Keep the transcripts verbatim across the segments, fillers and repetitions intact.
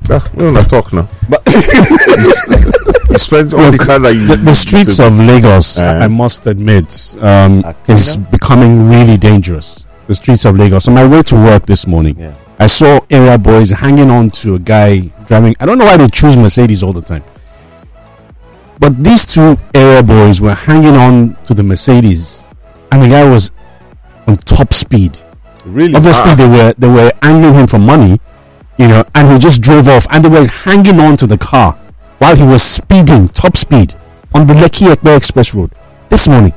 Ah, we don't talk now. But you spend all the time that you. The, the streets to, of Lagos, uh, I must admit, um, is becoming really dangerous. The streets of Lagos. On my way to work this morning, yeah. I saw area boys hanging on to a guy driving. I don't know why they choose Mercedes all the time, but these two area boys were hanging on to the Mercedes, and the guy was on top speed. Really? Obviously, ah. they were they were angling him for money, you know, and he just drove off, and they were hanging on to the car while he was speeding, top speed, on the Lekki Ekpe Express Road this morning.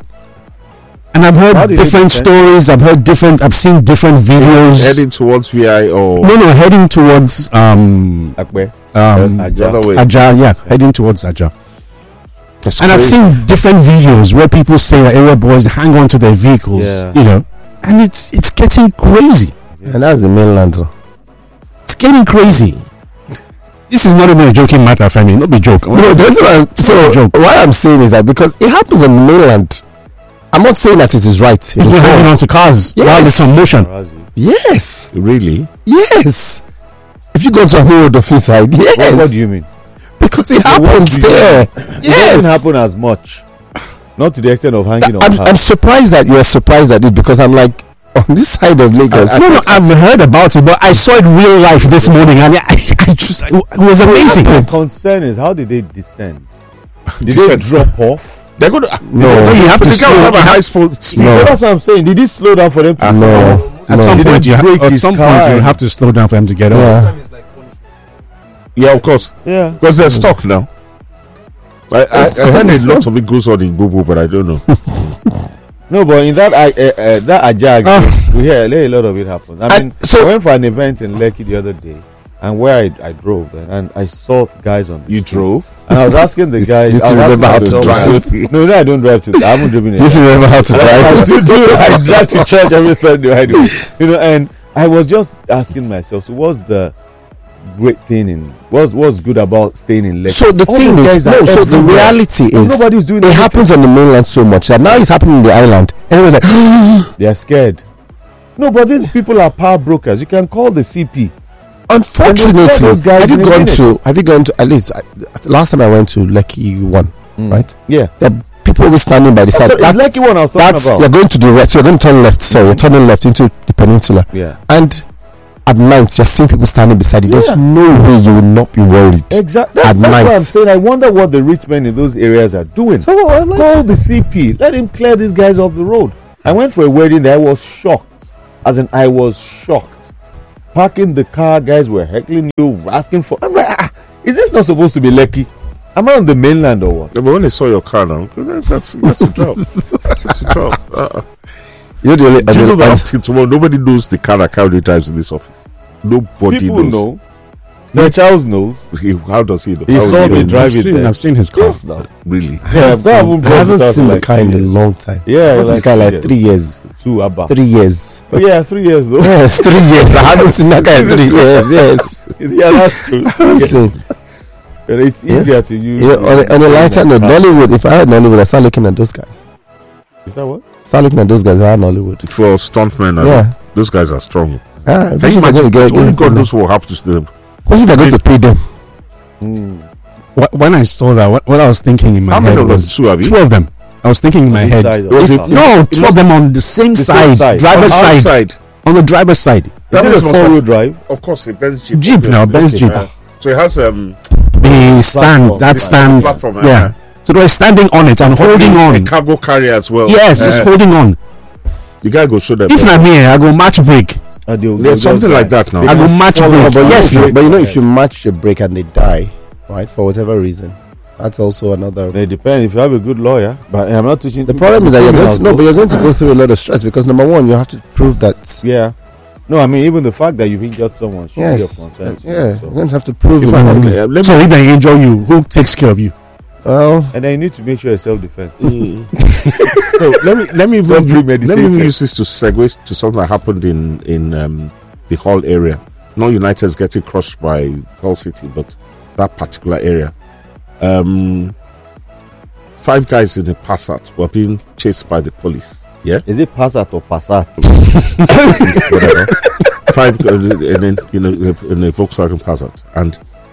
And I've heard different stories. I've heard different. I've seen different videos. Heading towards V I or no, no, heading towards um, Akbe, um, uh, Aja. Aja, yeah, heading towards Aja. That's and crazy. I've seen different videos where people say that area boys hang on to their vehicles, yeah. you know, and it's it's getting crazy. Yeah. And that's the mainland. It's getting crazy. This is not even a joking matter, Femi. Not be joke. No, that's what I'm, so joke. What I'm saying is that because it happens on the mainland. I'm not saying that it is right. It People hanging on to cars yes. while it's on motion. Yes. Really? Yes. If you go to a road of inside, yes. What, what do you mean? Because it so happens there. It yes. doesn't happen as much. Not to the extent of hanging I'm, on cars. I'm surprised that you're surprised at it because I'm like, on this side of Lagos. I, I, no, no, I've heard about it, but I saw it real life this morning and I, I just, it was amazing. My concern is, how did they descend? Did descend. they drop off? They're going to. No, no you have to slow have a high speed. No. That's what I'm saying. Did he slow down for them to? Uh, no. At no. some point, you ha- at some point you have to slow down for them to get yeah. off. Yeah, of course. Yeah, because they're stuck now. I, I, I heard a lot of it goes on in Bubu, but I don't know. No, but in that uh, uh, that Ajag, uh, we hear a lot of it happens. I mean, so I went for an event in Lekki the other day. And where I, I drove, and, and I saw guys on the You street. drove? And I was asking the guys. You still remember how to drive? No, no, I don't drive to. I haven't driven. You still remember how to drive? I still do. I drive to church every Sunday. I do. You know, and I was just asking myself, so what's the great thing in what's what's good about staying in Lekki? So the All thing is, no. So the reality is, nobody's doing. It anything. happens on the mainland so much that now it's happening in the island. Everyone's like, they are scared. No, but these people are power brokers. You can call the C P. Unfortunately, have you gone to? Have you gone to? At least uh, last time I went to Lekki one, mm. right? Yeah. There are people always standing by the side. That's Lekki one I was talking about. You're going to the west. So you're going to turn left. Sorry, you're turning left into the peninsula. Yeah. And at night, you're seeing people standing beside you. There's yeah. no way you will not be worried. Exactly. That's, at that's night. What I'm saying. I wonder what the rich men in those areas are doing. So I'm like, call the C P. Let him clear these guys off the road. I went for a wedding there. I was shocked. As in, I was shocked. Parking the car, guys were heckling you, asking for. I'm like, ah, is this not supposed to be Lekki? Am I on the mainland or what? Yeah, but when they saw your car now, that's that's a job. That's a job. Uh, You're the only. Do you know that until tomorrow, nobody knows the car that Kayode drives in this office. Nobody People knows. know. Sir Charles knows. He, how does he know? He how saw me drive it. I've seen his car. Yes, no. Really? Yeah, I haven't, I haven't seen the car in a long time. Yeah, I've seen the car like three years. Two about three years. Oh, yeah, three years though. Yes, three years. I haven't seen that guy in three years. Yes. Yeah, that's true. Yes. But it's easier yeah. to use. Yeah, on, a, on a lighter note, Nollywood. If I had Nollywood, I start looking at those guys. Is that what? Start looking at those guys. I had Nollywood. For stuntmen, yeah, those guys are strong. Ah, Can you imagine? Get, only God knows what happens to them. What if I go to pay them? Mm. When I saw that, what, what I was thinking in my How head many of them? was Two, have you? two of them. I was thinking in my head. Was it, no, two of them on the same the side, same side. driver's on side. side. On the driver's side. Is it a four-wheel drive? Of course, a Benz Jeep. Jeep now, Benz Jeep. Uh, so it has um the stand, platform. that the stand, platform. Uh, yeah. So they were standing on it and holding on. A cargo carrier as well. Yes, uh, just holding on. The guy go show them. If not me, I go match break. Uh, There's something like that now. I go match break. But yes, you, but you know, if you match the break and they die, right, for whatever reason, that's also another. It depends if you have a good lawyer. But I'm not teaching. The problem is that you're going to no, but you're going to go through a lot of stress because number one, you have to prove that. Yeah. No, I mean even the fact that you've injured someone should yes. be of concern. Yeah, So. you're going to have to prove if it. I, let so if they injure you, who takes care of you? Well, and then you need to make sure it's self-defense. Mm. So let me let me even, let me use this to segue to something that happened in in um, the Hull area. Not United's getting crushed by Hull City, but that particular area. Um, five guys in a Passat were being chased by the police. Yeah, is it Passat or Passat? Whatever. Five, uh, and then you know, in a Volkswagen Passat, and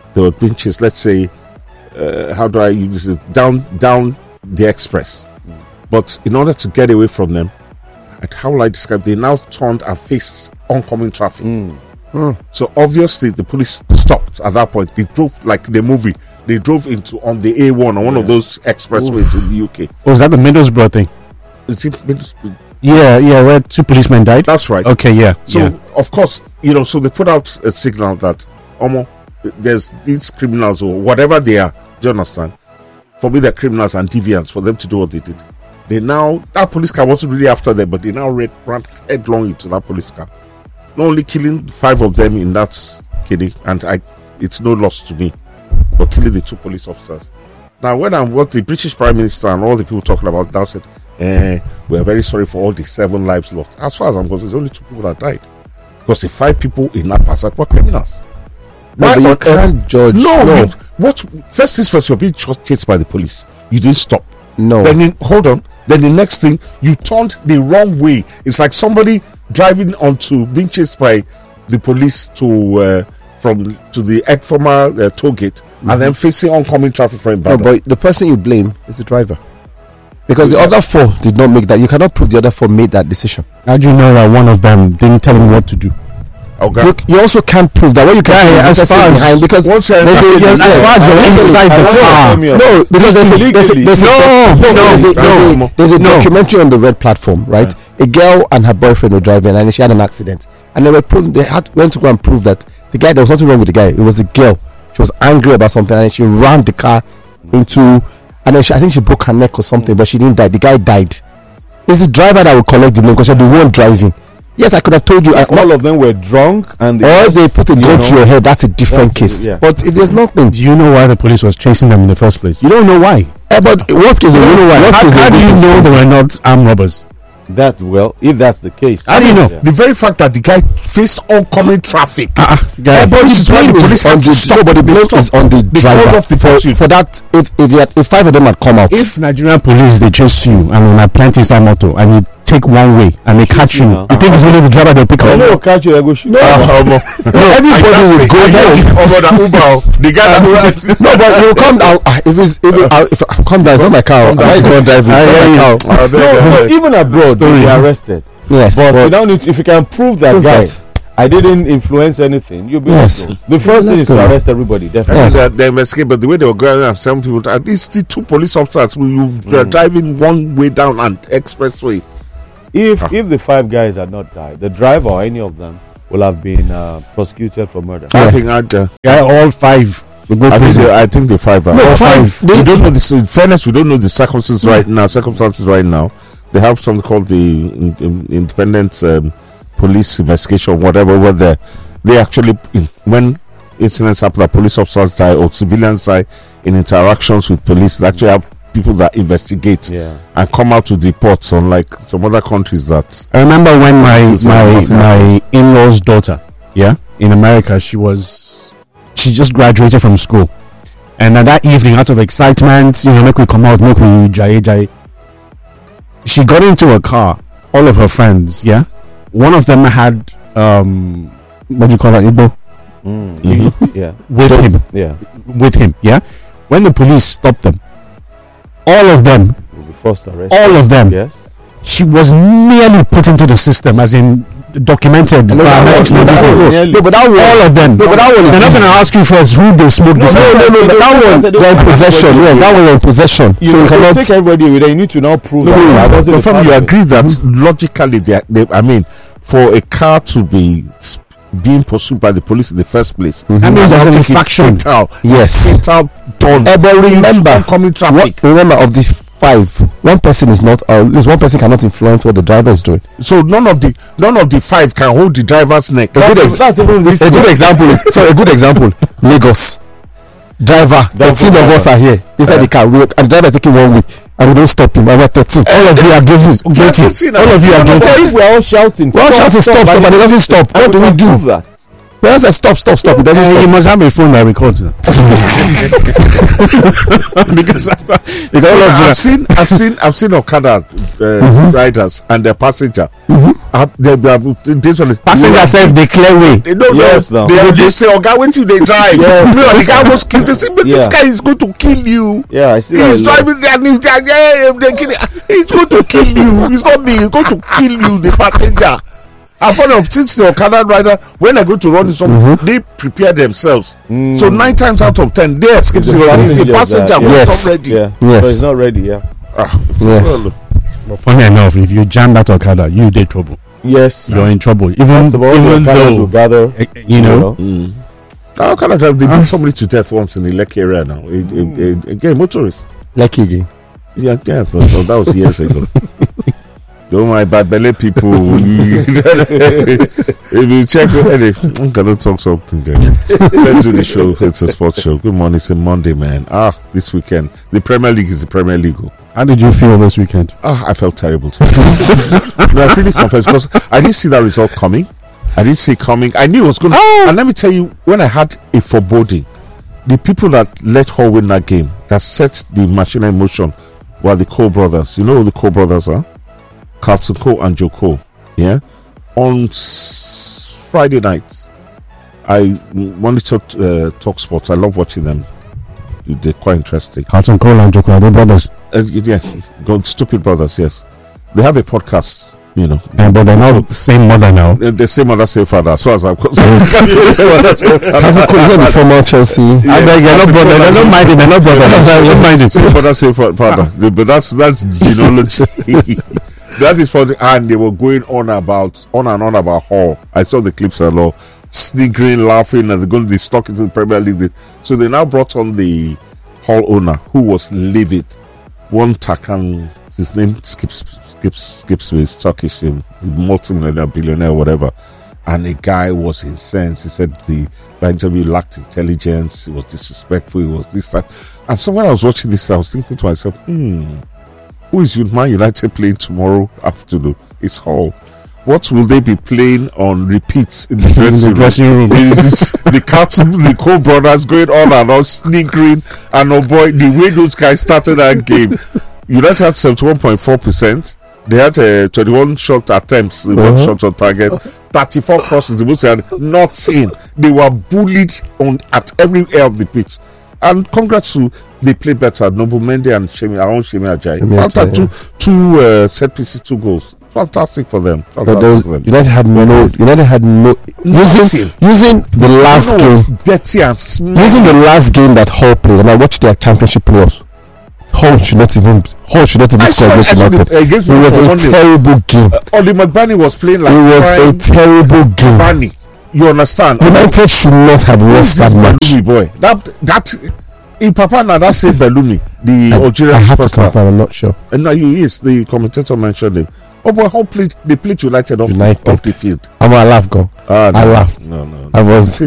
they were being chased. Let's say, uh, how do I use it? Down, down the express. Mm. But in order to get away from them, how will I describe? They now turned and faced oncoming traffic. Mm. Mm. So obviously the police stopped at that point. They drove like the movie. They drove into on the A one on one yeah. of those expressways Oof. in the U K. Was that the Middlesbrough thing? Is it Middlesbrough? Yeah, yeah, where two policemen died. That's right. Okay, yeah. So yeah. of course, you know, so they put out a signal that almost there's these criminals or whatever they are. Do you understand? For me, they're criminals and deviants. For them to do what they did, they now that police car wasn't really after them, but they now ran headlong into that police car. Not only killing five of them in that killing, and I, it's no loss to me, but killing the two police officers. Now, when I'm what the British Prime Minister and all the people talking about now said, eh, we are very sorry for all the seven lives lost. As far as I'm concerned, there's only two people that died because the five people in that passage were criminals. No, but you can't judge. No, no. You, what? First things first, you're being chased by the police. You didn't stop. No. Then you, hold on. Then the next thing, you turned the wrong way. It's like somebody driving onto being chased by the police to uh, from to the former uh, toll gate mm-hmm. and then facing oncoming traffic from Ibadan. No, but the person you blame is the driver. Because the other four did not make that. You cannot prove the other four made that decision. How do you know that one of them didn't tell him what to do? Okay. You, you also can't prove that. What you can't yeah, prove as far as behind because once you're as far as you're inside the car. No, because there's a there's a, there's no, a, no, no, there's a, there's a, there's a no. documentary on the Red Platform, right? Yeah. A girl and her boyfriend were driving, and she had an accident, and they were proving they had went to go and prove that the guy there was nothing wrong with the guy. It was the girl. She was angry about something, and she ran the car into, and then she, I think she broke her neck or something, but she didn't die. The guy died. It's the driver that will collect the blame because you're the one driving. Yes, I could have told you. Like all of them were drunk, and they or they put a gun to your head. That's a different case. Yeah. But if there's nothing, do you know why the police was chasing them in the first place? You don't know why. Uh, but worst case, you don't know why. How, how do you know they were not armed robbers? That well, if that's the case, how do you know? Yeah. The very fact that the guy faced oncoming traffic. Uh, uh, but the blame is on the no, but the blame is on the driver for, for that. If if, had, if five of them had come out, if Nigerian police they chase you and on a plenty inside motor and you take one way and they catch you, you think it's only the driver they'll pick up? No, catch you. They go shoot. No, everybody will go there. The guy that no, but he will come down. If it's if if I come down, it's not my car. I don't drive it. No, even abroad. They are arrested. Yes, but, but you don't need to, if you can prove that prove guy that. I didn't influence anything, you'll be yes. Able. The first thing is to arrest everybody. Definitely. Yes. That they escape, but the way they were going around, some people, at least the two police officers who mm. were driving one way down an expressway. If ah. if the five guys had not died, the driver or any of them will have been uh, prosecuted for murder. I yeah. think I'd, uh, yeah, all five. I think, the, I think the five are. No, all five. five. We don't know this. In fairness, we don't know the circumstances mm. right now. Circumstances right now. They have something called the in, in, independent um, police investigation, whatever. Where they they actually in, when incidents happen, that police officers die or civilians die in interactions with police, they actually have people that investigate yeah. and come out with reports. Unlike some other countries that. I remember when my my my in-law's daughter, yeah, in America, she was she just graduated from school, and uh, that evening, out of excitement, you know, make we come out, make we jai jai. She got into a car, all of her friends, yeah. One of them had um what do you call that, Igbo? Mm. Mm-hmm. Yeah. With him. Yeah. With him, yeah. When the police stopped them, all of them will be forced arrest. All of them. Yes. She was nearly put into the system, as in documented. No, no, no, no, no, but that one, all of them. No, but that one they're not going to ask you first who they smoke. No, no, no, no, but that one, they're in possession. Yes, that one in possession. You so you cannot take everybody away. You need to now prove no, that. No, confirm you agree that mm-hmm. logically, they, they, I mean, for a car to be being pursued by the police in the first place, mm-hmm. that means there's an infraction. Yes. Fatal done. Uh, but remember, coming traffic. What, remember of the five, one person is not, or at least one person cannot influence what the driver is doing. So none of the none of the five can hold the driver's neck. A good, ex- that's a good example is sorry, a good example. Lagos driver, thirteen of us are here inside uh, the car. We, and the driver is taking one way, and we don't stop him. And we're thirteen. All of you are guilty. Guilty. All of you are guilty. If we're all shouting, we're all shouting, stop, stop, but it doesn't stop. What do we do? That. Well, I said stop, stop, stop. It doesn't uh, stop. You must have a phone that records it. because, because I've seen, I've seen, I've seen Okada uh, mm-hmm. riders and their passenger mm-hmm. Uh, they, they, they, they, they, passenger said they clear way. They don't yes, know. No. They, they say, "Oh, God, wait till they drive." Yes. No, the guy was killed. They say, "But yeah. this guy is going to kill you." Yeah, I see. He's driving and he's, yeah, they kill, he's going to kill you. He's not me. He's going to kill you, the passenger. And for them, since the Okada rider, when they go to run this, mm-hmm. they prepare themselves. Mm. So nine times out of ten, they escape. The passenger, the passenger was yes. not ready. Yeah. Yes. So he's not ready. Yeah. Ah, yes. Well, but funny enough, if you jam that Okada, you did trouble. Yes. You're in trouble. Even, even though, gather, you know. Mm. How can I drive? They beat somebody to death once in the Lekki area now. It, it, it, again, motorist. Lekki again. Yeah, yeah, but, so that was years ago. Don't mind bad belly people. If you check, I'm gonna talk something. Let's do the show. It's a sports show. Good morning. It's a Monday, man. Ah, this weekend, the Premier League is the Premier League. How did you feel this weekend? Ah, I felt terrible. Too. No, I really confess because I didn't see that result coming. I didn't see it coming. I knew it was going to. Oh. And let me tell you, when I had a foreboding, the people that let her win that game, that set the machine in motion, were the Cole brothers. You know who the Cole brothers are? Carlton Cole and Joe Cole. Yeah. On s- Friday night, I monitor uh, Talk Sports. I love watching them. They're quite interesting. Carlton Cole and Joe Cole, are they brothers? Uh, yeah, God, stupid brothers. Yes, they have a podcast. You know, yeah, but they're not the same mother now. Uh, the same mother, same father. So as I'm Carlton Cole is the former Chelsea. Yeah, I beg, they're not brothers. They're not minded. They're not brothers. Don't mind it. Same mother, same father. But that's that's genealogy. That is funny. And they were going on about on and on about Hall. I saw the clips a lot, sniggering, laughing, and they're going to be stuck into the Premier League. So they now brought on the Hall owner, who was livid. One Takan, his name skips skips skips with Turkish, multi-millionaire, billionaire, whatever. And the guy was incensed. He said the, the interview lacked intelligence. It was disrespectful. It was this that. And so when I was watching this, I was thinking to myself, hmm. Who is Man United playing tomorrow afternoon? It's Hall. What will they be playing on repeats in the dressing, in the dressing room? room? It's the Carlton, the Cole brothers going on and on, sneakering, and oh boy, the way those guys started that game. United had seventy-one point four percent. They had uh, twenty-one shot attempts, uh-huh. one shot on target, thirty-four crosses. The most they had not in. They were bullied on at every area of the pitch. And congrats to they played better. Noble Mendy and Shemi, our own Shemi Ajayi. After two, two uh, set pieces, two goals. Fantastic for them. Fantastic was, for them. United had no. United had no. Using using the last game, dirty and smelly. Using the last game that Hull played, and I watched their championship playoffs. Hull should not even. Hull should not even score against United. It was a Monday. terrible game. Uh, Oli McBurney was playing like. It was a terrible game. Barney. You understand? United should not have lost that match. Bellumi boy, that that in Papa now that says Bellumi, the I, Algerian. I have to confirm. I'm not sure. And now he is. The commentator mentioned him. Oh boy, how played they played United off, United. The, off the field. I'm gonna laugh, go. Ah, no, I laughed. No, no, no. I was.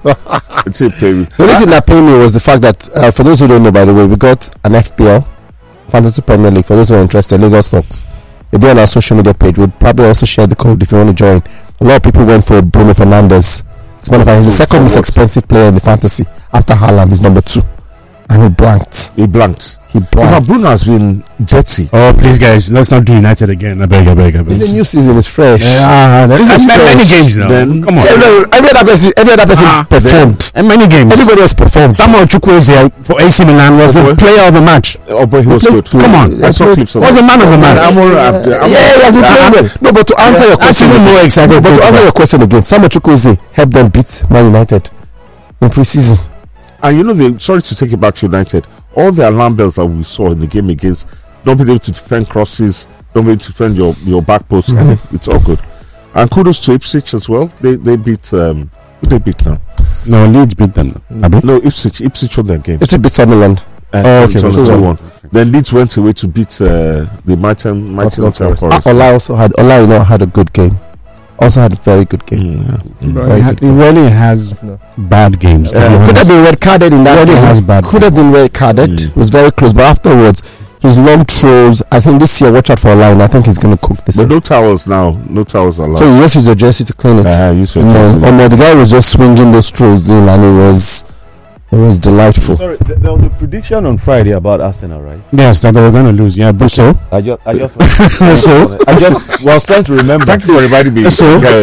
It's a pay. The only thing that paid me was the fact that, uh, for those who don't know, by the way, we got an F P L, Fantasy Premier League. For those who are interested, Lagos Stocks. It'll be on our social media page. We'll probably also share the code if you want to join. A lot of people went for Bruno Fernandes. As a matter of fact, he's the second most expensive player in the fantasy after Haaland. He's number two, and he blanked. He blanked. He blanked. In Bruno has been dirty. Oh please, guys, let's not do United again. I beg, I beg, I beg. The new season is fresh. Yeah, there is many games now. Then, come on. Every, every other person, every other person ah, performed. And many games. Everybody else performed. Samuel Chukwueze for A C Milan was oh, the player of the match. Oh boy, he was good. Come on, I saw clips of was a man of the match. Yeah, yeah, yeah, yeah. No, but to answer your question, actually more excited. But to answer your question again, Samuel Chukwueze helped them beat Man United in pre-season. And you know, they sorry to take it back to United. All the alarm bells that we saw in the game against, don't be able to defend crosses, don't be able to defend your, your back post, mm-hmm. It's all good. And kudos to Ipswich as well. They they beat um who they beat now? No, Leeds beat them. Mm-hmm. No, Ipswich Ipswich won their game. It's a bit Sunderland. Uh, oh, okay. So so one. Then Leeds went away to beat uh, the mighty mighty Nottingham Forest. Ola also had Ola, you know, had a good game. Also had a very good game. Mm, yeah. mm. He, had, he really has no. bad games. Uh, could have been red carded in that really game. Has bad could have been red carded. Mm. It was very close, but afterwards, his long throws. I think this year, watch out for Ola. I think he's going to cook this. But year. no towels now. No towels allowed. So he just used a jersey to clean it. Uh, use no, oh no, the guy was just swinging those throws in, and it was It was delightful. Sorry, th- there was a prediction on Friday about Arsenal, right? Yes, that they were going to lose. Yeah, but so I just, I just, so I just was trying to remember. Thank you for reminding me. So they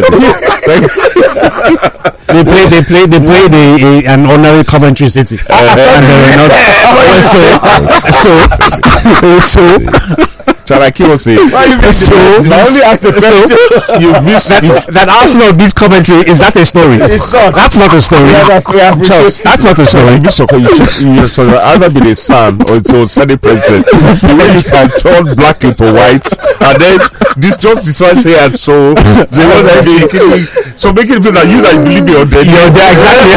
play, they play, they played a, a, an ordinary Coventry City, uh, and they were not. so, so, so. Shall I keep on saying? So, only ask the question. You missed that, that Arsenal beats Coventry. Is that a story? It's not. That's not a story. Yeah, that's, Charles, that's not a story. You should, you should either be the son or it's a Senate president. Where you can turn black into white, and then this just decide say and so they want to be killing. So making it feel that you like believe me or dead. You're there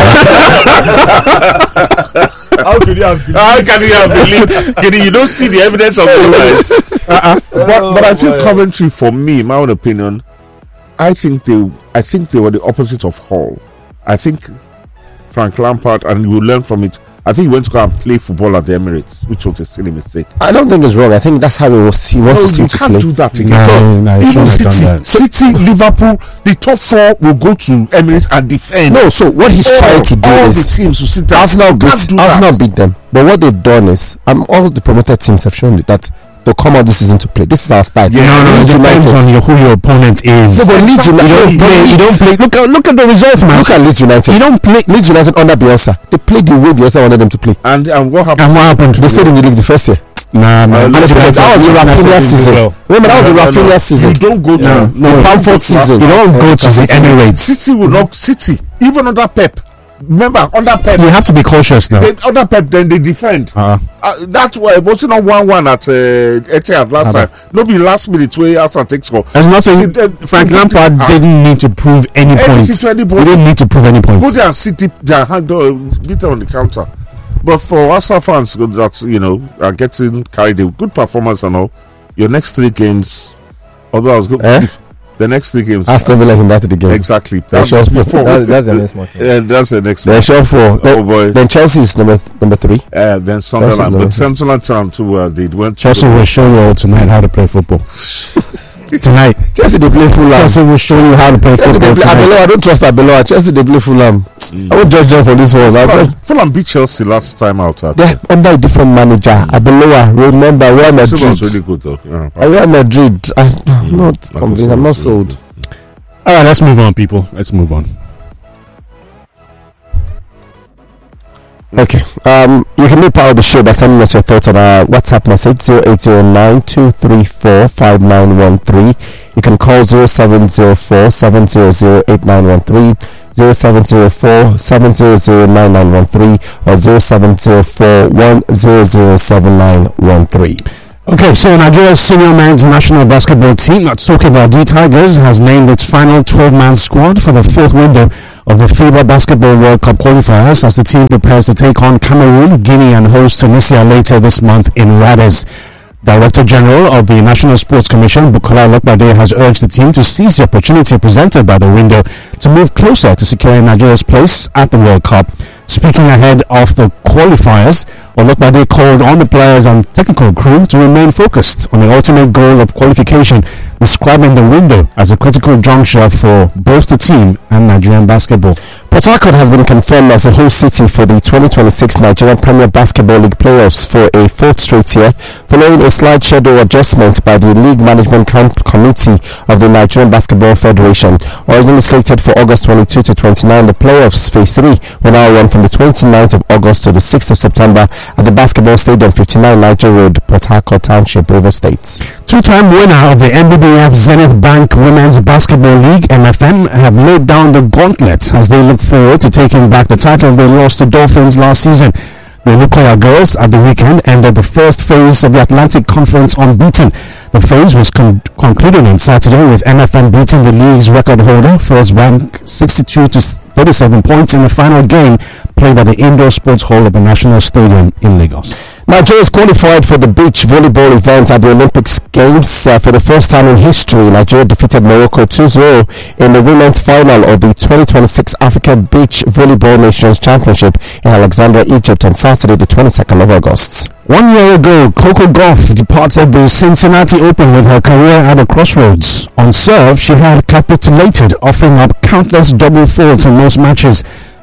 exactly. How could you have believed? How can you have believed? Can you, you don't see the evidence of your lies. Uh-uh. But, but I feel Coventry, for me, my own opinion, I think they, I think they were the opposite of Hull. I think Frank Lampard, and you learn from it. I think he went to go and play football at the Emirates, which was a silly mistake. I don't think it's wrong. I think that's how it was. He wants no, to you can't play. do that again. No, so, no, even City, City, Liverpool, the top four will go to Emirates and defend. No, so what he's all, trying to do all is the teams will sit down. Arsenal beat Arsenal beat them, but what they've done is, um, all the promoted teams have shown that they'll come out this season to play. This is our style. Yeah, no, no, it depends on your, who your opponent is. No, but Leeds United, you don't play. You don't play. Look at look at the results, man. Look at Leeds United. You don't play. Leeds United under Bielsa. They played the way Bielsa wanted them to play. And and what happened? And what happened? They stayed in the league the first year. Nah, nah. Uh, that was the Rafinha season. Remember, that was the Rafinha season. You don't go to no, no, the Bamford season. You don't go to the Emirates. City will not City even under Pep. Remember, under Pep, you have to be cautious now. They, under Pep, then they defend. Uh-huh. Uh, that's why it wasn't on one-one at uh, Etihad last uh-huh. time. Nobody last minute way Arsenal takes score. There's nothing. Uh, Frank Lampard uh, didn't need to prove any points. He didn't need to prove any points. Go there and sit deep, their hand, uh, beat them on the counter. But for Arsenal fans that you know are getting carried away, good performance and all, your next three games, although I was good. Eh? The next three games. Aston Villa is in that the games. Exactly. That's that's before. That, that's the next one. Yeah, that's the next one. They're sure for. Oh boy. Then Chelsea is number th- number three. Uh, then Sunderland. But Sunderland Town too. Uh, they went. Chelsea will show you all tonight how to play football. Tonight, Chelsea they play Fulham. Chelsea will show you how to play Chelsea football. They play Abeloa. I don't trust Abeloa. Chelsea they play Fulham. Mm. I won't judge them for this one. Fulham, Fulham beat Chelsea last time out. They're under a different manager. Abeloa. Remember Real Madrid. It was really good though. Yeah. Real Madrid. I, I'm not mm. convinced. I'm not sold. All right, let's move on, people. Let's move on. Okay. Um, you can be part of the show by sending us your thoughts on our WhatsApp message zero eight zero nine two three four five nine one three. You can call zero seven zero four seven zero zero eight nine one three, zero seven zero four seven zero zero nine nine one three, or zero seven zero four one zero zero seven nine one three. Okay, so Nigeria's senior men's national basketball team, that's talking about the Tigers, has named its final twelve-man squad for the fourth window of the FIBA Basketball World Cup qualifiers as the team prepares to take on Cameroon, Guinea and host Tunisia later this month in Rades. Director General of the National Sports Commission, Bukola Olokbade, has urged the team to seize the opportunity presented by the window to move closer to securing Nigeria's place at the World Cup. Speaking ahead of the qualifiers, Olokbade called on the players and technical crew to remain focused on the ultimate goal of qualification, describing the window as a critical juncture for both the team and Nigerian basketball. Port Harcourt has been confirmed as a host city for the twenty twenty-six Nigerian Premier Basketball League playoffs for a fourth straight year, following a slight schedule adjustment by the League Management Committee of the Nigerian Basketball Federation. Originally slated for August twenty-second to twenty-ninth, the playoffs phase three will now run from the twenty-ninth of August to the sixth of September at the Basketball Stadium, fifty-nine Niger Road, Port Harcourt Township, River State. Two-time winner of the N B B F Zenith Bank Women's Basketball League, M F M, have laid down the gauntlet as they look forward to taking back the title they lost to Dolphins last season. The Lukoya girls at the weekend ended the first phase of the Atlantic Conference unbeaten. The phase was con- concluded on Saturday with M F M beating the league's record holder, first rank sixty-two to thirty-seven points in the final game played at the Indoor Sports Hall of the National Stadium in Lagos. Nigeria is qualified for the beach volleyball event at the Olympics Games. Uh, for the first time in history, Nigeria defeated Morocco two zero in the women's final of the twenty twenty-six Africa Beach Volleyball Nations Championship in Alexandria, Egypt on Saturday the twenty-second of August. One year ago, Coco Gauff departed the Cincinnati Open with her career at a crossroads. On serve, she had capitulated, offering up countless double faults in most matches,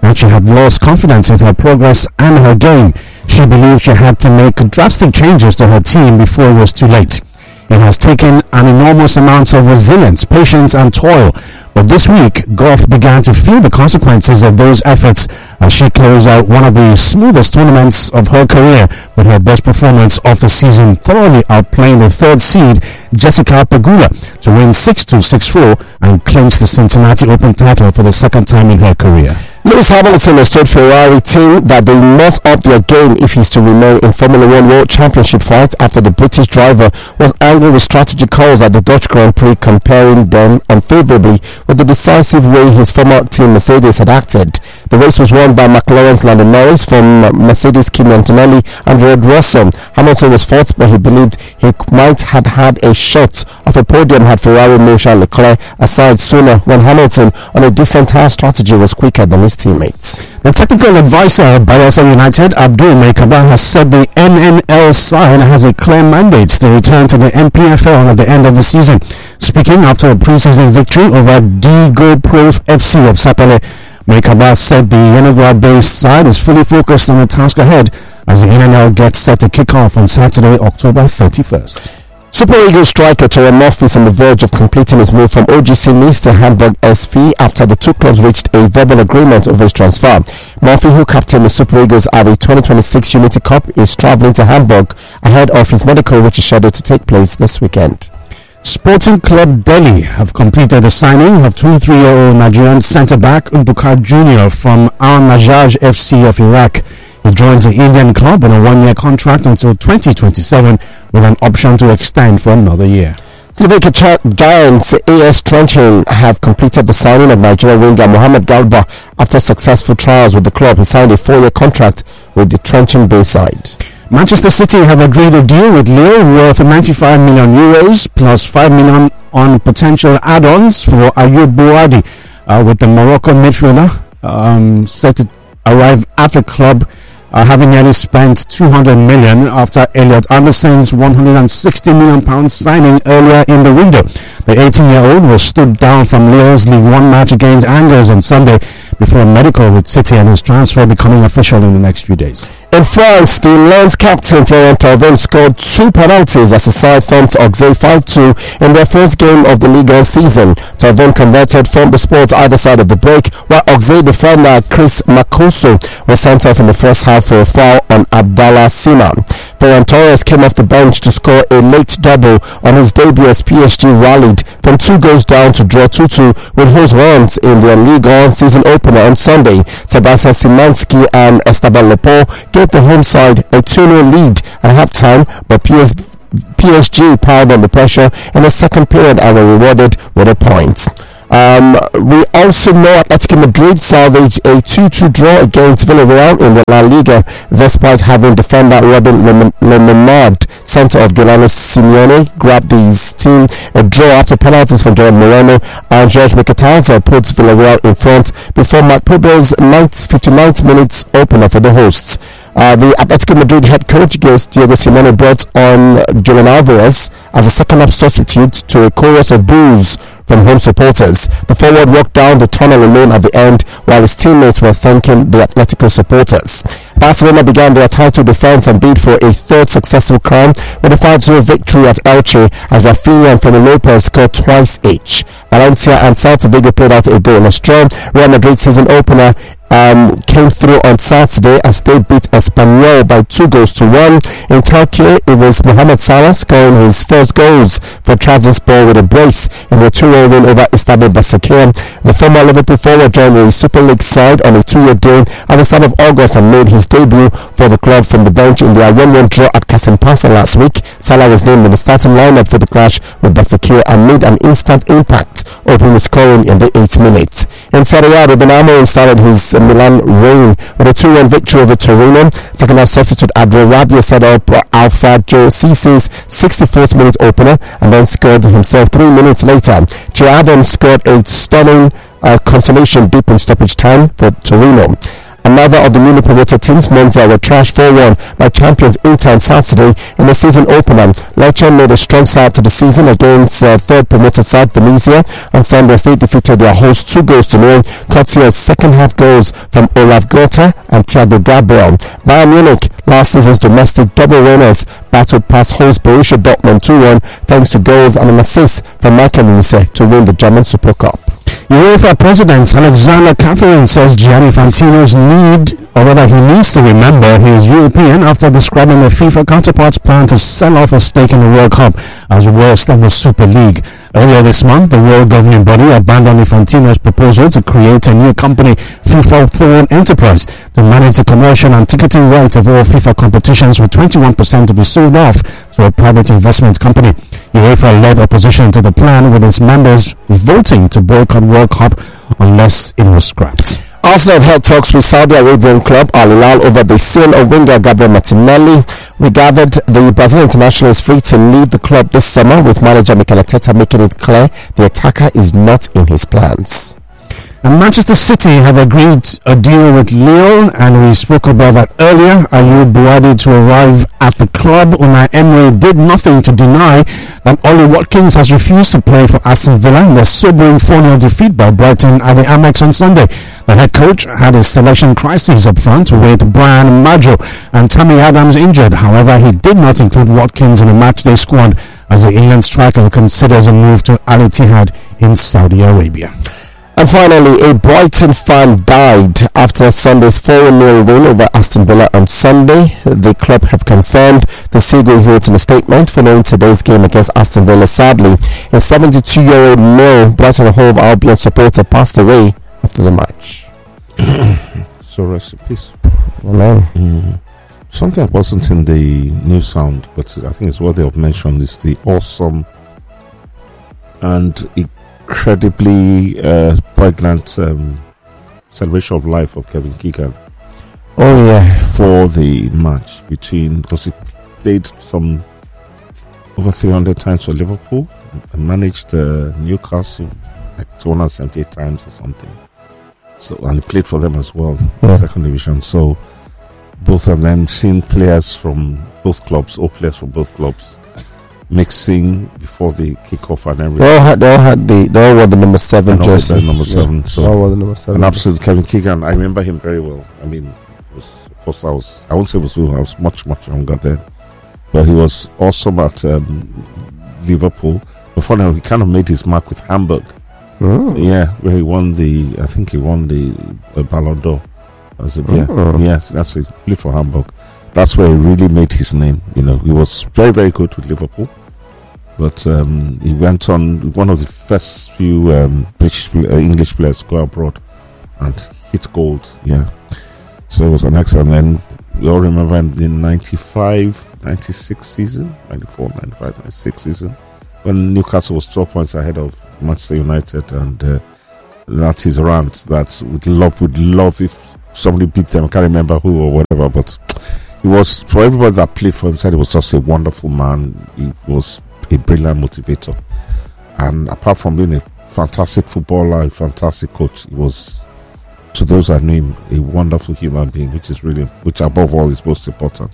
and she had lost confidence in her progress and her game. She believed she had to make drastic changes to her team before it was too late. It has taken an enormous amount of resilience, patience and toil, but this week Gauff began to feel the consequences of those efforts as she closed out one of the smoothest tournaments of her career with her best performance of the season, thoroughly outplaying the third seed Jessica Pegula to win six two, six four and clinch the Cincinnati Open title for the second time in her career. Lewis Hamilton has told Ferrari team that they must up their game if he's to remain in Formula One World Championship fight after the British driver was angry with strategy calls at the Dutch Grand Prix, comparing them unfavorably with the decisive way his former team Mercedes had acted. The race was won by McLaren's Lando Norris, from Mercedes Kimi Antonelli and George Russell. Hamilton was fourth, but he believed he might have had a shot of a podium had Ferrari moved Charles Leclerc aside sooner, when Hamilton on a different tire strategy was quicker than his teammates. The technical advisor of Bayelsa United, Abdul Mekaba, has said the M N L side has a clear mandate to return to the M P F L at the end of the season. Speaking after a pre-season victory over D Go Pro F C of Sapele, Mekaba said the Yenagoa-based side is fully focused on the task ahead as the M N L gets set to kick off on Saturday, October thirty-first. Super Eagles striker Terry Murphy is on the verge of completing his move from O G C Nice to Hamburg S V after the two clubs reached a verbal agreement over his transfer. Murphy, who captained the Super Eagles at the twenty twenty-six Unity Cup, is travelling to Hamburg ahead of his medical, which is scheduled to take place this weekend. Sporting Club Delhi have completed the signing of twenty-three-year-old Nigerian centre-back Mbukar Junior from Al Najaj F C of Iraq. He joins the Indian club on a one-year contract until twenty twenty-seven with an option to extend for another year. Slovakia Giants A S Trenčín have completed the signing of Nigeria winger Mohamed Galba after successful trials with the club. He signed a four-year contract with the Trenčín Bayside. Manchester City have agreed a deal with Lille worth ninety-five million euros plus five million on potential add-ons for Ayoub Bouadi, uh, with the Moroccan midfielder um, set to arrive at the club, Uh, having nearly spent two hundred million after Elliot Anderson's one hundred sixty million pounds signing earlier in the window. The eighteen-year-old was stood down from Lille's League One match against Angers on Sunday before a medical with City and his transfer becoming official in the next few days. In France, the Lens captain Florent Thauvin scored two penalties as the side thumped Auxerre five two in their first game of the Ligue one season. Thauvin converted from the sports either side of the break, while Auxerre defender Chris Makoso was sent off in the first half for a foul on Abdallah Sima. Ferran Torres came off the bench to score a late double on his debut as P S G rallied from two goals down to draw two two with Rose Reims in their Ligue one season opener on Sunday. Sebastian Szymanski and Esteban Lepore gave the home side a two nil lead at halftime, but P S G piled on the pressure in the second period and were rewarded with a point. Um, we also know Atletico Madrid salvaged a two two draw against Villarreal in the La Liga, despite having defender Robin Lememard, centre of Giuliano Simeone, grabbed his team a draw after penalties from Gerard Moreno and George Mkhitaryan put Villarreal in front before Marc Pubel's fifty-ninth minutes opener for the hosts. Uh, the Atletico Madrid head coach Diego Simeone brought on Julian Alvarez as a second-half substitute to a chorus of boos from home supporters. The forward walked down the tunnel alone at the end while his teammates were thanking the Atletico supporters. Barcelona began their title defense and bid for a third successful crown with a five zero victory at Elche as Rafinha and Fermin Lopez scored twice each. Valencia and Celta Vigo played out a goal in a strong. Real Madrid season opener Um, came through on Saturday as they beat Espanyol by two goals to one. In Turkey, it was Mohamed Salah scoring his first goals for Trabzonspor with a brace in their two nil win over Istanbul Basaksehir. The former Liverpool forward joined the Super League side on a two-year deal at the start of August and made his debut for the club from the bench in their one one draw at Kasimpasa last week. Salah was named in the starting lineup for the clash with Basaksehir and made an instant impact, opening scoring in the eighth minute. In Serie A, Ruben Amorim started his Milan reign with a two one victory over Torino. Second half substitute Adrien Rabiot set up Alpha Joe Cisse's sixty-fourth minute opener and then scored himself three minutes later. Joe Adams scored a stunning uh, consolation beat in stoppage time for Torino. Another of the newly promoted teams, Monza, were trashed four one by champions Inter on Saturday in the season opener. Lecce made a strong start to the season against uh, third promoted side Venezia. On Sunday, they defeated their hosts two goals to nil, courtesy of second half goals from Olaf Goethe and Thiago Gabriel. Bayern Munich, last season's domestic double winners, battled past host Borussia Dortmund two one thanks to goals and an assist from Michael Olise to win the German Super Cup. UEFA President Alexander Catherine says Gianni Infantino's need, or rather he needs to remember he is European after describing the FIFA counterpart's plan to sell off a stake in the World Cup as worse than the Super League. Earlier this month, the world governing body abandoned Infantino's proposal to create a new company, FIFA Foreign Enterprise, to manage the commercial and ticketing rights of all FIFA competitions, with twenty-one percent to be sold off to a private investment company. UEFA led opposition to the plan, with its members voting to boycott World Cup unless it was scrapped. Arsenal held talks with Saudi Arabian club Al Hilal over the sale of winger Gabriel Martinelli. We gathered the Brazilian international is free to leave the club this summer, with manager Mikel Arteta making it clear the attacker is not in his plans. And Manchester City have agreed a deal with Lille, and we spoke about that earlier. Ayoub Buwadi to arrive at the club. Unai Emery did nothing to deny that Ollie Watkins has refused to play for Aston Villa in their sobering four nil defeat by Brighton at the Amex on Sunday. The head coach had a selection crisis up front with Brian Maggio and Tammy Adams injured. However, he did not include Watkins in the matchday squad as the England striker considers a move to Al Ittihad in Saudi Arabia. And finally, a Brighton fan died after Sunday's four nil win over Aston Villa on Sunday. The club have confirmed. The Seagulls wrote in a statement following today's game against Aston Villa. Sadly, a seventy-two-year-old male Brighton and Hove Albion supporter passed away after the match. So rest in peace. Amen. Mm. Something that wasn't in the news sound, but I think it's worthy of mention, is the awesome and incredibly uh, pregnant um, celebration of life of Kevin Keegan. Oh yeah, for the match between, because he played some over three hundred times for Liverpool and managed uh, Newcastle like two hundred seventy-eight times or something. So and he played for them as well, yeah. Second division. So both of them, seeing players from both clubs, or players from both clubs, mixing before the kickoff and everything. They all had, they all had the, they all were the number seven jersey. Number seven. Yeah. So all were the number seven. And absolute Kevin Keegan, I remember him very well. I mean, it was, of course, I was, I won't say it was, I was much, much younger then, but he was awesome at um, Liverpool. Before now, he kind of made his mark with Hamburg. Oh. Yeah, where he won the, I think he won the uh, Ballon d'Or. As a, yeah, oh. yeah, that's it. Played for Hamburg. That's where he really made his name. You know, he was very, very good with Liverpool, but um, he went on one of the first few um, British uh, English players to go abroad and hit gold. Yeah, so it was an excellent. And we all remember in the ninety-five ninety-six season, ninety-four ninety-five ninety-six season, when Newcastle was twelve points ahead of Manchester United, and uh, that's his rant. That would love, would love if somebody beat them. I can't remember who or whatever, but he was, for everybody that played for him, said he was just a wonderful man. He was a brilliant motivator, and apart from being a fantastic footballer, a fantastic coach, he was, to those that knew him, a wonderful human being, which is really, which above all is most important.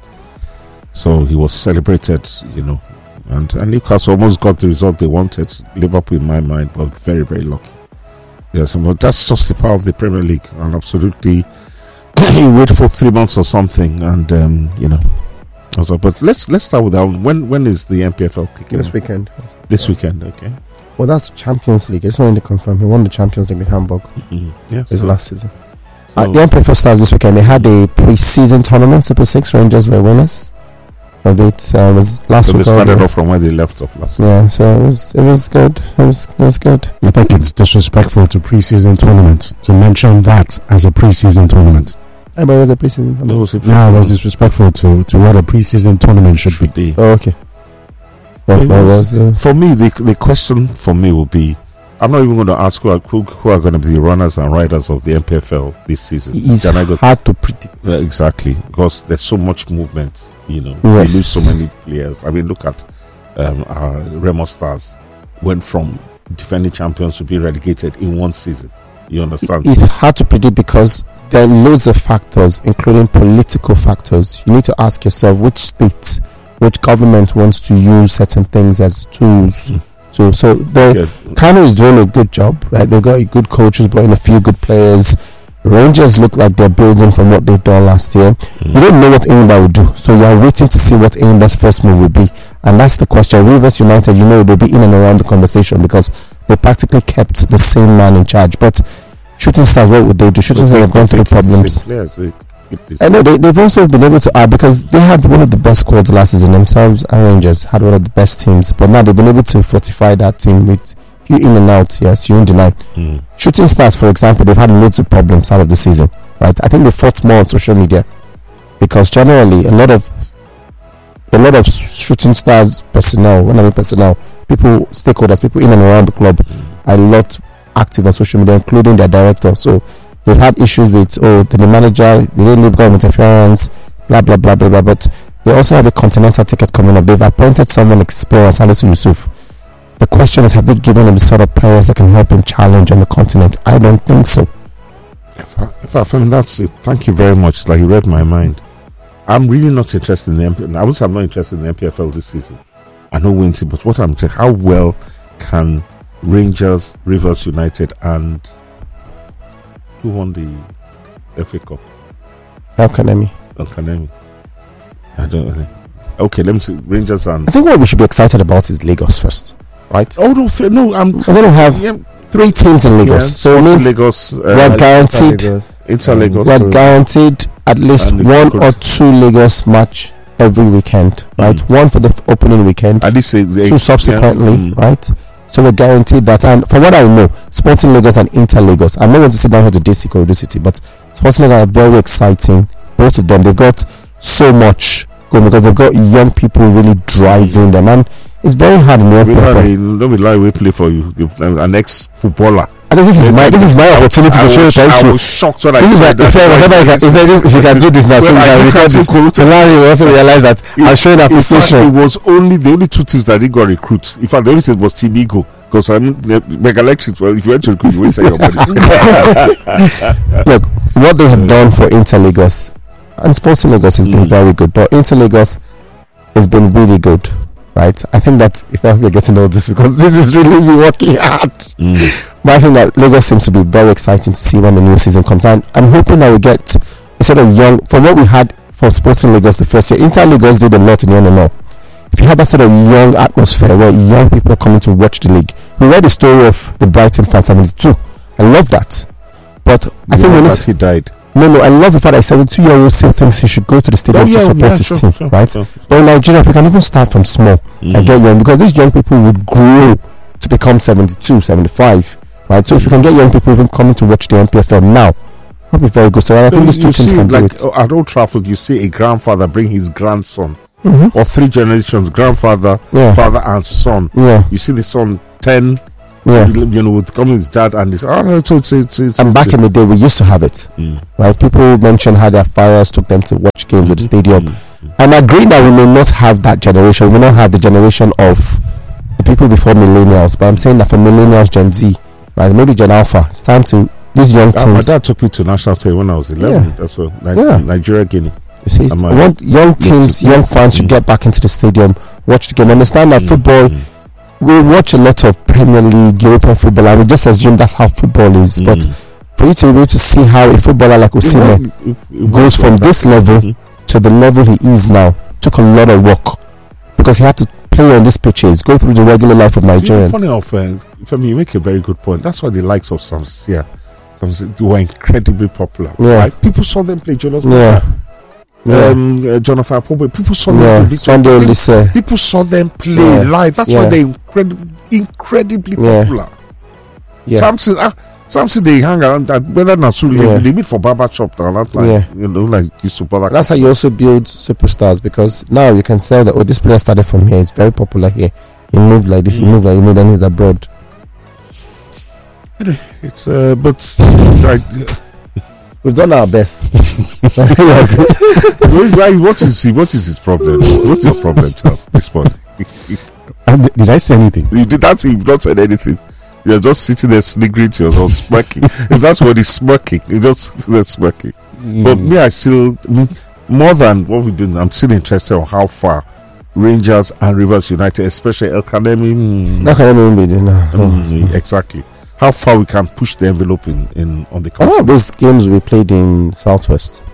So he was celebrated, you know, and, and Newcastle almost got the result they wanted. Liverpool, in my mind, were very, very lucky. Yes, but that's just the power of the Premier League, and absolutely. You wait for three months or something, and um, you know. Also, but let's let's start with that. When when is the N P F L kicking? This weekend. This weekend, okay. Well, that's the Champions League. It's not only confirmed. He won the Champions League with Hamburg. Mm-hmm. Yeah, his so, last season. So Uh, the N P F L starts this weekend. They had a pre-season tournament. Super Six Rangers were winners of it. Uh, it was last so week. they started already. off from where they left off last. Yeah, so it was it was good. It was it was good. I think it's disrespectful to pre-season tournament to mention that as a pre-season tournament. Hey, but it was a pre-season. That was a No, that's disrespectful to, to what a pre-season tournament should be. should be. Oh, okay. Well, It well, was- was, uh, For me, the the question for me will be, I'm not even going to ask who are, who, who are going to be the runners and riders of the N P F L this season. it's Can I go- hard to predict. Yeah, exactly, because there's so much movement. You know, Yes. we lose so many players. I mean, look at um, our Remo Stars went from defending champions to be relegated in one season. You understand? It's hard to predict because there are loads of factors, including political factors. You need to ask yourself which state, which government wants to use certain things as tools. Mm. To, so the yeah. Kano is doing a good job, right? They've got good coaches, brought in a few good players. Rangers look like they're building from what they've done last year. Mm. You don't know what Enyimba will do, so you are waiting to see what Enyimba's first move will be, and that's the question. Rivers United, you know, they'll be in and around the conversation because they practically kept the same man in charge. But Shooting Stars, what would they do? Shooting Stars have gone through problems. Players, they I know they, they've also been able to add, because they had one of the best squads last season themselves, and Rangers had one of the best teams, but now they've been able to fortify that team with few in and out. Yes, you won't deny. Mm. Shooting Stars, for example, they've had loads of problems out of the season, right? I think they fought more on social media, because generally a lot of a lot of Shooting Stars personnel, when I mean personnel, people, stakeholders, people in and around the club, are a lot active on social media, including their director. So they've had issues with, oh, the manager, they didn't leave government interference, blah blah blah blah blah. But they also have a continental ticket coming up. They've appointed someone experienced, Salisu Yusuf. The question is, have they given him the sort of players that can help him challenge on the continent? I don't think so. If I, if I find that's it, thank you very much. It's like you read my mind. I'm really not interested in the M P F L. I would say I'm not interested in the M P F L this season. I know Wincy, but what I'm saying, how well can Rangers, Rivers United, and who won the F A Cup? El Kanemi. El Kanemi. I don't really. Okay, let me see. Rangers and. I think what we should be excited about is Lagos first, right? Oh no, no, I'm. We're going to have yeah. three teams in Lagos, yeah, so it means Lagos. Uh, we're guaranteed. Inter Lagos. We're guaranteed at least one or two Lagos match every weekend, right? Mm. One for the f- opening weekend, at least say they, two subsequently, yeah. mm. right? So we're guaranteed that. And from what I know, Sporting Lagos and Inter Lagos, I'm not going to sit down here to D C Korodu City, but Sporting Lagos are very exciting. Both of them, they've got so much going because they've got young people really driving them, and it's very hard in the M P F L. Don't be lying, we play for you, an ex-footballer. I think this is my this is my opportunity to show you. Thank you. I was shocked when I this saw is my, if, whenever I can, if, I, if you can do this now, so you can record this. So now you also realize that it, I'm showing appreciation. It was only the only two teams that didn't go recruit. In fact, the only thing was Team Eagle. Because I'm Mega Electric. Well, if you went to recruit, you won't say your money. Look, what they have done for Inter Lagos and Sporting Lagos has mm. been very good, but Inter Lagos has been really good, right? I think that if I we're getting all this, because this is really me working hard. Mm. But I think that Lagos seems to be very exciting to see when the new season comes. And I'm hoping that we get a sort of young, from what we had for Sporting Lagos the first year. Inter Lagos did a lot in the N N L. If you have that sort of young atmosphere where young people are coming to watch the league, we read the story of the Brighton fan seventy-two. I love that, but you I think when that he died. No, no, I love the fact that seventy-two year old still thinks he should go to the stadium oh, yeah, to support yeah, his sure, team, sure, right? Sure, sure. But in Nigeria, we can even start from small mm. and get young, because these young people would grow to become seventy-two, seventy-five, right? So mm. if you can get young people even coming to watch the M P F L now, that'll be very good. So I so think these two teams can like, do it. At Old Trafford, you see a grandfather bring his grandson. Mm-hmm. Or three generations, grandfather, yeah. father, and son. Yeah, you see the son ten. Yeah, you know, with coming his dad and this. Oh, so it's, it's, it's, and it's, back it's, in the day, we used to have it, mm. right? People mentioned how their fathers took them to watch games mm-hmm. at the stadium. Mm-hmm. And I agree that we may not have that generation. We may not have the generation of the people before millennials. But I'm saying that for millennials, Gen Z, right? Maybe Gen Alpha. It's time to these young teams. Uh, my dad took me to national stadium when I was eleven. Yeah. That's what Ni- yeah. Nigeria, Guinea. You see, want young teams, young fans mm. should get back into the stadium, watch the game, understand that mm. football. Mm. We watch a lot of Premier League, European football, and we just assume that's how football is. Mm. But for you to be able to see how a footballer like Osimhen yeah, goes from this level mm-hmm. to the level he is now, took a lot of work, because he had to play on these pitches, go through the regular life of Nigerians. Funny enough, uh, for me, you make a very good point. That's why the likes of Samsia, Samsia were incredibly popular. Yeah. Right? People saw them play Jonas. Yeah. Yeah. Um, uh, Jonathan Apobe. People saw yeah. them. Sunday people, people saw them play yeah. live. That's yeah. why they're incredibly, incredibly yeah. popular. Yeah. Samson, ah, Samson, they hang around that. Whether Nasu, yeah. they meet for barber shop. Like, yeah. you know, like you super. That's how you also build superstars, because now you can say that oh, this player started from here. It's very popular here. He moved like this. Mm. He moved like he moved, and he's abroad. It's uh, but like. We've done our best. What is he? What is his problem? What's your problem, Charles? This one. Did I say anything? You did not say you've not said anything. You're just sitting there sniggering to yourself, smirking. If that's what he's smirking, you're just sitting there smirking. Mm. But me, I still, I mean, more than what we're doing, I'm still interested on how far Rangers and Rivers United, especially El Kanemi, mm, El Kanemi, mm, exactly. How far we can push the envelope in, in on the continent. Oh, those games we played in Southwest.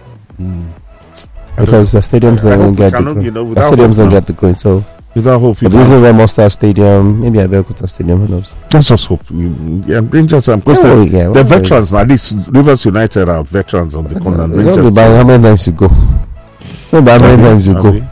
Mm. Because the stadiums don't get the green. You know, the stadiums don't get the green, so. Without hope, but using Remo Star Stadium, maybe Abeokuta Stadium, who knows? Let's just hope. Yeah, Rangers and because oh, the, yeah, the veterans, now, at least Rivers United are veterans on the continent. Don't be buying how many times you go. Don't buy how many times you go.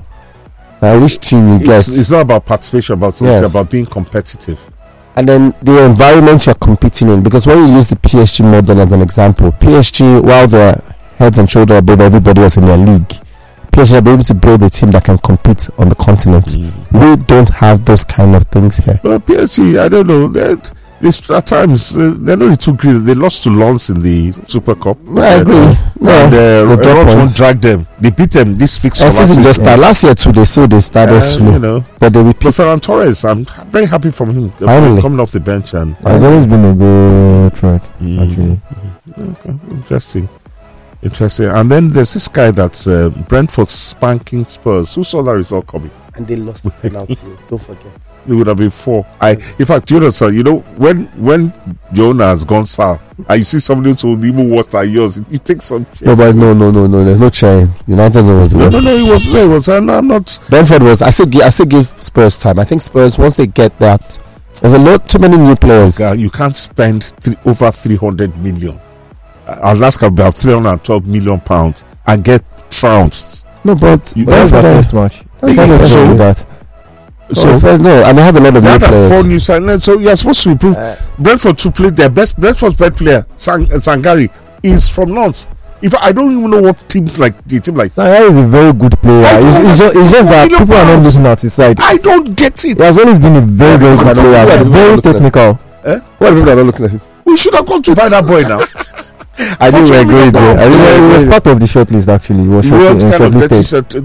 I wish team you get. It's not about participation, but yes. It's about being competitive. And then the environment you're competing in, because when you use the P S G model as an example, P S G, while they're heads and shoulders above everybody else in their league, P S G are able to build a team that can compete on the continent. Mm. We don't have those kind of things here. Well, P S G, I don't know. This at times uh, they're not too greedy. They lost to Lens in the Super Cup. No, I agree. Uh, no, and uh, Lens won't drag them. They beat them this fixture. Last season just started. Last year too, they so they started uh, slow. You know, but they repeat. Ferran Torres, I'm very happy from him. Finally. Coming off the bench and has always been a good threat. Mm. Actually, okay. Interesting. Interesting. And then there's this guy that's uh, Brentford spanking Spurs. Who saw that result coming? And they lost the penalty. Don't forget. It would have been four. I, in fact, you know, sir, you know, when when Jonah has gone south, and you see somebody who's even worse than yours, you take some. Chair. No, but no, no, no, no. There's no chair. United was the no, worst. No, no, it was. No, it was. I'm, I'm not. Brentford was. I still, give, I still give Spurs time. I think Spurs, once they get that, there's a lot too many new players. God, you can't spend three, over three hundred million. Alaska about three hundred twelve million pounds and get trounced. No, but you don't have that much. That's not so, that. So, so no, I mean, I have a lot of new players. Four new signings, so you're supposed to improve. Uh, Brentford to play their best. Brentford's best player, Sang, uh, Sangari, is from Nantes. If I don't even know what teams like the team like. Sangari is a very good player. It's, it's, just, it's just that people pounds. are not looking at his side. I don't get it. He has always been a very, very good player. Very technical. Eh? What are not looking at him? We should have gone to find that boy now. I think we're great. I think he was part of the shortlist actually. He was short, uh, shortlisted.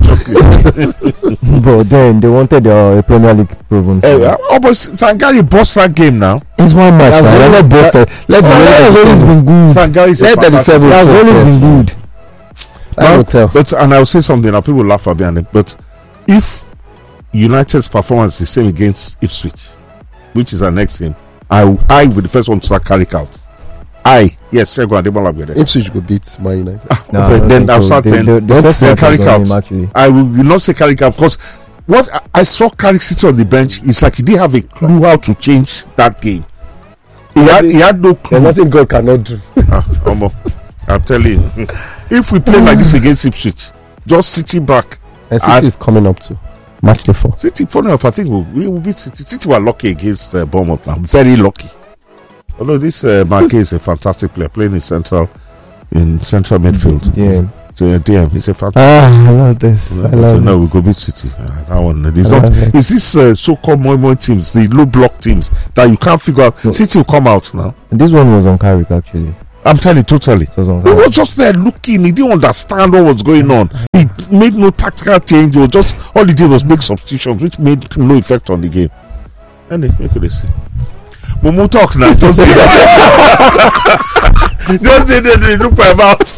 But then they wanted uh, a Premier League proven. Hey, uh, oh, but Sangari bossed that game now. It's one match now. You're not bossed. Let's oh, always been good. Sangari's let thirty-seven. Has always been good. I don't tell. But and I'll say something now. People laugh at me. But if United's performance is the same against Ipswich, which is our next game, I I will be the first one to start carrying out. I yes, Sego and Debola. Ipswich will beat Man United. Ah, no, okay, then I'll start then. Let's carry out. I will not say carry out because what I, I saw Carrick sitting on the bench is like he didn't have a clue how to change that game. He had, he had no clue. There's nothing God cannot do. ah, um, I'm telling you, if we play like this against Ipswich, just City back. And City and is coming up to match day four. City, funny enough, I think we'll, we will beat City. City were lucky against uh, Bournemouth now, very lucky. Although this uh, Marquez is a fantastic player, playing in central in central midfield. Yeah, it's a D M. He's a fantastic. Ah, I love this. You know, I love so it. No, we go beat City. Uh, that one. It's not. Is this uh, so-called moi moi teams, the low block teams that you can't figure out? No. City will come out now. This one was on Carrick actually. I'm telling you, totally. So was he was just there looking. He didn't understand what was going on. He made no tactical change. He was just all he did was make substitutions, which made no effect on the game. And they make it see. But we'll talk now. Don't do that. Don't do that. Look my mouth.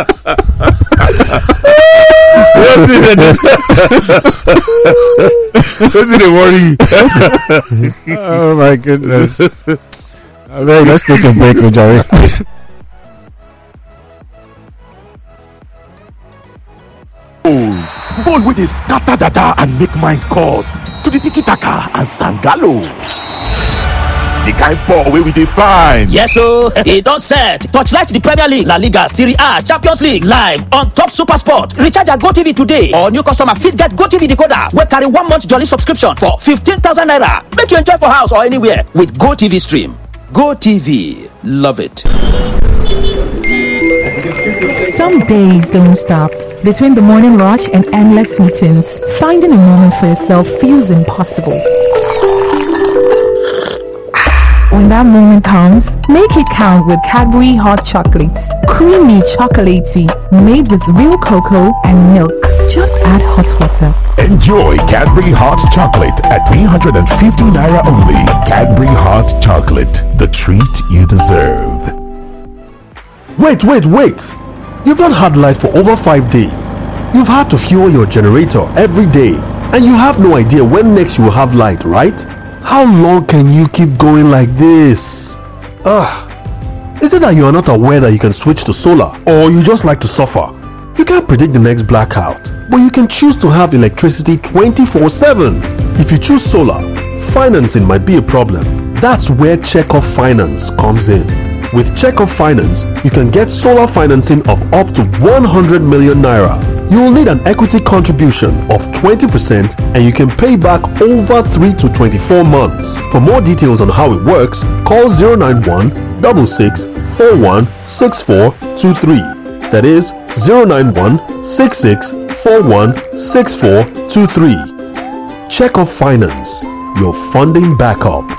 Don't do that. Don't do the worry. Oh my goodness. Right, let's take a break, Jerry. Ball with the scatter data and make mind calls to the tiki taka and Sangalo. The kind ball where we define. Yes, so it don't set. Torchlight the Premier League, La Liga, Serie A, Champions League live on Top Super Sport. Recharge your GoTV today. Or new customer fit get GoTV decoder. We carry one month jolly subscription for fifteen thousand naira. Make you enjoy for house or anywhere with GoTV Stream. GoTV, love it. Some days don't stop. Between the morning rush and endless meetings, finding a moment for yourself feels impossible. When that moment comes, make it count with Cadbury Hot Chocolates. Creamy chocolatey, made with real cocoa and milk. Just add hot water. Enjoy Cadbury Hot Chocolate at three hundred fifty naira only. Cadbury Hot Chocolate, the treat you deserve. Wait, wait, wait! You've not had light for over five days. You've had to fuel your generator every day, and you have no idea when next you will have light, right? How long can you keep going like this? Ugh. Is it that you are not aware that you can switch to solar, or you just like to suffer? You can't predict the next blackout, but you can choose to have electricity twenty-four seven. If you choose solar, financing might be a problem. That's where Checkoff Finance comes in. With Checkoff Finance, you can get solar financing of up to one hundred million naira. You will need an equity contribution of twenty percent, and you can pay back over three to twenty-four months. For more details on how it works, call zero nine one six six four one six four two three. That is zero nine one six six four one six four two three. Checkoff Finance, your funding backup.